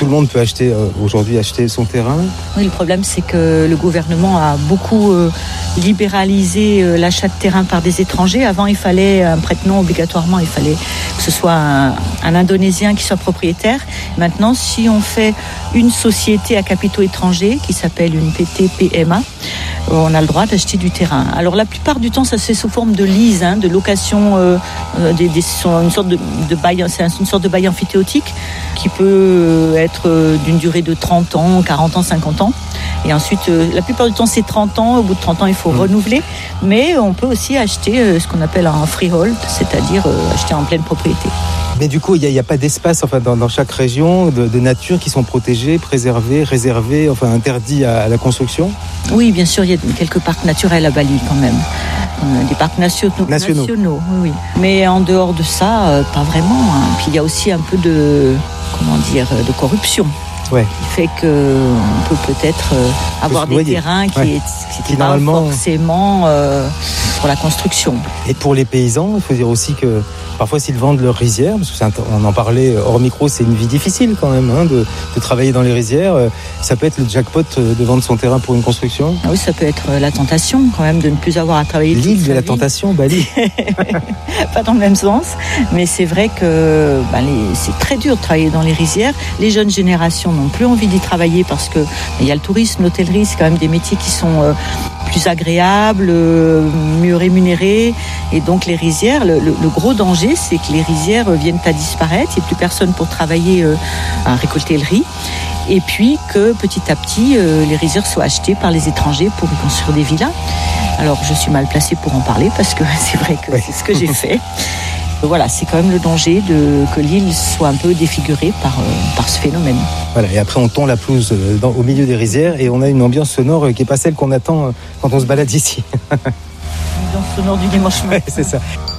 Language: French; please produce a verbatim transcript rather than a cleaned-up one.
tout le monde peut acheter euh, aujourd'hui acheter son terrain. Oui, le problème c'est que le gouvernement a beaucoup euh, libéralisé euh, l'achat de terrain par des étrangers. Avant, il fallait un prête-nom obligatoirement, il fallait que ce soit un, un Indonésien qui soit propriétaire. Maintenant, si on fait une société à capitaux étrangers qui s'appelle une P T P M A, on a le droit d'acheter du terrain. Alors la plupart du temps, ça se fait sous forme de lease, hein, de location, euh, des, des, une sorte de, de bail, c'est une sorte de bail amphithéotique qui peut être d'une durée de trente ans, quarante ans, cinquante ans. Et ensuite, euh, la plupart du temps, c'est trente ans. Au bout de trente ans, il faut mmh. renouveler. Mais on peut aussi acheter euh, ce qu'on appelle un freehold, c'est-à-dire euh, acheter en pleine propriété. Mais du coup, il n'y a, a pas d'espace enfin, dans, dans chaque région de, de nature qui sont protégés, préservés, réservés, enfin interdits à, à la construction? Oui, bien sûr, il y a quelques parcs naturels à Bali quand même. Euh, des parcs nationaux. Nationaux. nationaux oui, oui. Mais en dehors de ça, euh, pas vraiment. Hein. Puis il y a aussi un peu de, comment dire, de corruption. Ouais. Qui fait qu'on peut peut-être euh, avoir des terrains qui ouais. n'étaient pas normalement... forcément euh, pour la construction. Et pour les paysans, il faut dire aussi que parfois s'ils vendent leurs rizières, parce qu'on en parlait hors micro, c'est une vie difficile quand même hein, de, de travailler dans les rizières. Ça peut être le jackpot de vendre son terrain pour une construction. Ah oui, ça peut être la tentation quand même de ne plus avoir à travailler. L'île de la tentation, Bali. Pas dans le même sens, mais c'est vrai que bah, les, c'est très dur de travailler dans les rizières. Les jeunes générations n'ont plus envie d'y travailler parce que il y a le tourisme, l'hôtellerie, c'est quand même des métiers qui sont euh, plus agréables, euh, mieux rémunérés. Et donc les rizières, le, le, le gros danger, c'est que les rizières viennent à disparaître. Il n'y a plus personne pour travailler euh, à récolter le riz. Et puis que petit à petit, euh, les rizières soient achetées par les étrangers pour y construire des villas. Alors je suis mal placée pour en parler parce que c'est vrai que oui. c'est ce que j'ai fait. Voilà, c'est quand même le danger de, que l'île soit un peu défigurée par, euh, par ce phénomène. Voilà, et après on tond la pelouse dans, au milieu des rizières et on a une ambiance sonore qui n'est pas celle qu'on attend quand on se balade ici. L'ambiance sonore du dimanche matin. Ouais, c'est ça.